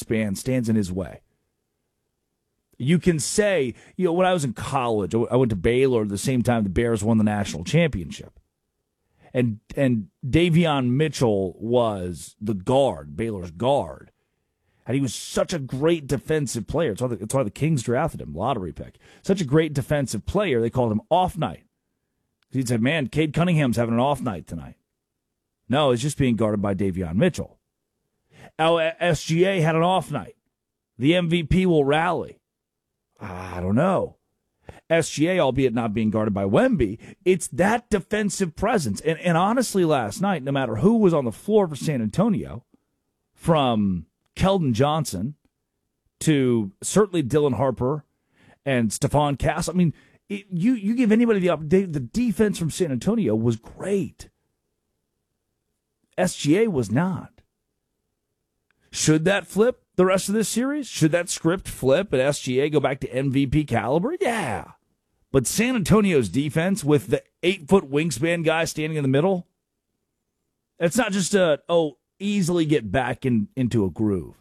wingspan stands in his way. You can say, when I was in college, I went to Baylor at the same time the Bears won the national championship. And Davion Mitchell was the guard, Baylor's guard. And he was such a great defensive player. It's why the Kings drafted him, lottery pick. Such a great defensive player, they called him Off Night. He said, man, Cade Cunningham's having an off night tonight. No, it's just being guarded by Davion Mitchell. SGA had an off night. The MVP will rally. I don't know. SGA, albeit not being guarded by Wemby, it's that defensive presence. And honestly, last night, no matter who was on the floor for San Antonio, from Keldon Johnson to certainly Dylan Harper and Stephon Castle, I mean, you give anybody the opportunity. The defense from San Antonio was great. SGA was not. Should that flip the rest of this series? Should that script flip and SGA go back to MVP caliber? Yeah. But San Antonio's defense with the 8-foot wingspan guy standing in the middle, it's not just easily get back into a groove.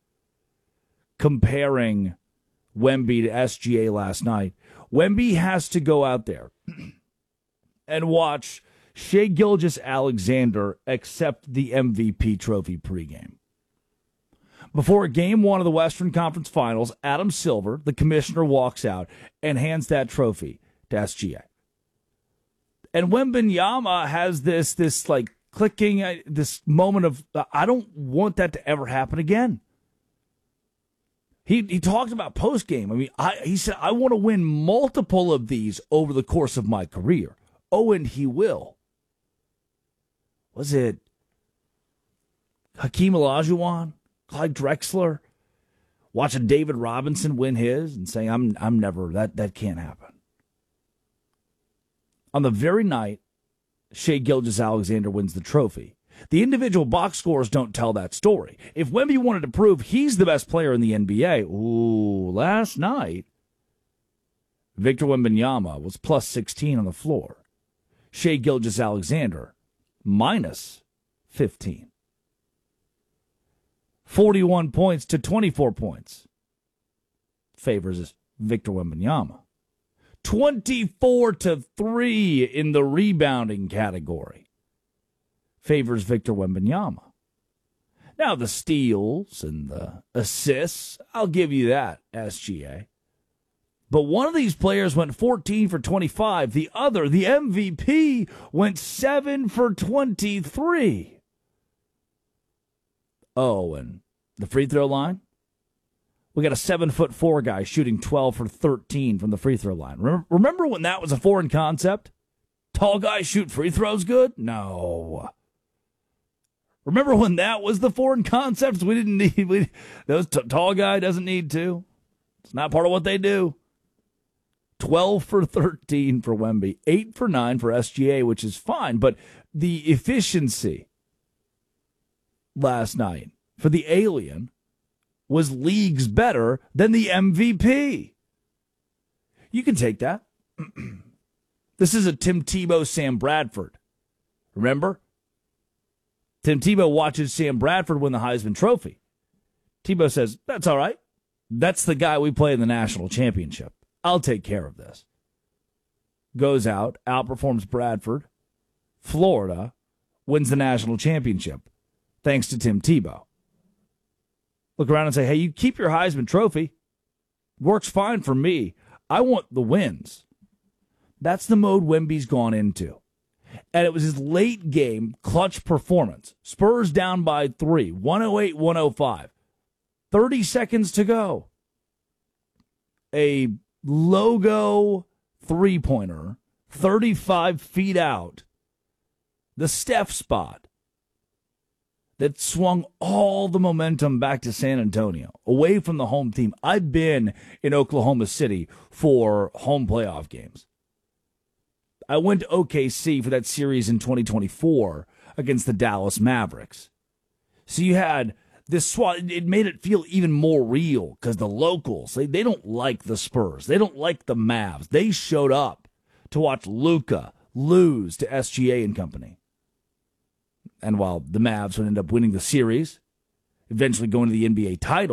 Comparing Wemby to SGA last night, Wemby has to go out there and watch Shai Gilgeous-Alexander accept the MVP trophy pregame. Before Game 1 of the Western Conference Finals, Adam Silver, the commissioner, walks out and hands that trophy to SGA. And Wembanyama has this like clicking, this moment of, I don't want that to ever happen again. He talked about post-game. I mean, he said, I want to win multiple of these over the course of my career. Oh, and he will. Was it Hakeem Olajuwon, Clyde Drexler, watching David Robinson win his and saying, I'm never, that can't happen. On the very night Shai Gilgeous-Alexander wins the trophy, the individual box scores don't tell that story. If Wemby wanted to prove he's the best player in the NBA, last night, Victor Wembanyama was plus 16 on the floor. Shai Gilgeous-Alexander, minus 15. 41 points to 24 points. Favors Victor Wembanyama. 24 to 3 in the rebounding category. Favors Victor Wembanyama. Now the steals and the assists, I'll give you that, SGA. But one of these players went 14 for 25. The other, the MVP, went 7 for 23. Oh, and the free throw line? We got a 7'4" guy shooting 12 for 13 from the free throw line. Remember when that was a foreign concept? Tall guys shoot free throws good? No. Remember when that was the foreign concept? We didn't need, those tall guy doesn't need to. It's not part of what they do. 12 for 13 for Wemby, 8 for 9 for SGA, which is fine. But the efficiency last night for the alien was leagues better than the MVP. You can take that. This is a Tim Tebow, Sam Bradford. Remember? Tim Tebow watches Sam Bradford win the Heisman Trophy. Tebow says, that's all right. That's the guy we play in the national championship. I'll take care of this. Goes out, outperforms Bradford. Florida wins the national championship, thanks to Tim Tebow. Look around and say, hey, you keep your Heisman Trophy. Works fine for me. I want the wins. That's the mode Wemby's gone into. And it was his late game clutch performance. Spurs down by 3, 108-105. 30 seconds to go. A logo three-pointer, 35 feet out. The Steph spot that swung all the momentum back to San Antonio, away from the home team. I've been in Oklahoma City for home playoff games. I went to OKC for that series in 2024 against the Dallas Mavericks. So you had this swat. It made it feel even more real because the locals, they don't like the Spurs. They don't like the Mavs. They showed up to watch Luka lose to SGA and company. And while the Mavs would end up winning the series, eventually going to the NBA title,